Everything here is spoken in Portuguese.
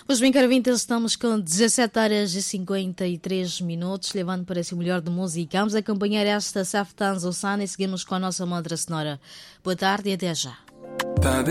Pois bem, caro vintes, estamos com 17 horas e 53 minutos, levando para esse melhor de música. Vamos acompanhar esta Saftan Zosana e seguimos com a nossa mantra sonora. Boa tarde e até já.